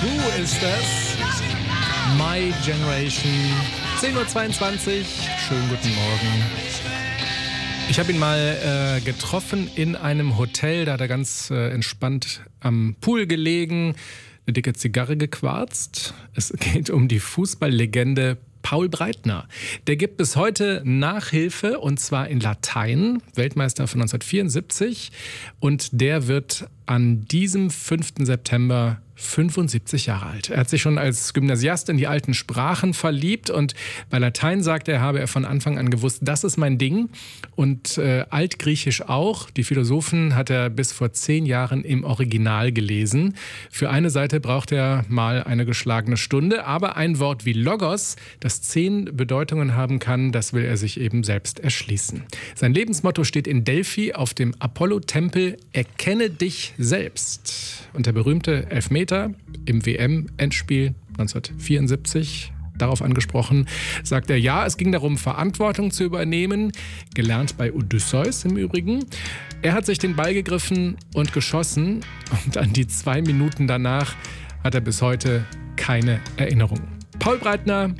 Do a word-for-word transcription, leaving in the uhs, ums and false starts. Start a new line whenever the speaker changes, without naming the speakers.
Who ist das? My Generation. zehn Uhr zweiundzwanzig. Schönen guten Morgen. Ich habe ihn mal äh, getroffen in einem Hotel. Da hat er ganz äh, entspannt am Pool gelegen, eine dicke Zigarre gequarzt. Es geht um die Fußballlegende Paul Breitner. Der gibt bis heute Nachhilfe, und zwar in Latein, Weltmeister von neunzehnhundertvierundsiebzig. Und der wird an diesem fünften September fünfundsiebzig Jahre alt. Er hat sich schon als Gymnasiast in die alten Sprachen verliebt, und bei Latein sagt er, habe er von Anfang an gewusst, das ist mein Ding, und äh, Altgriechisch auch. Die Philosophen hat er bis vor zehn Jahren im Original gelesen. Für eine Seite braucht er mal eine geschlagene Stunde, aber ein Wort wie Logos, das zehn Bedeutungen haben kann, das will er sich eben selbst erschließen. Sein Lebensmotto steht in Delphi auf dem Apollo-Tempel: Erkenne dich selbst. Und der berühmte Elfmeter im W M-Endspiel neunzehnhundertvierundsiebzig, darauf angesprochen, sagt er, ja, es ging darum, Verantwortung zu übernehmen, gelernt bei Odysseus im Übrigen. Er hat sich den Ball gegriffen und geschossen, und an die zwei Minuten danach hat er bis heute keine Erinnerung. Paul Breitner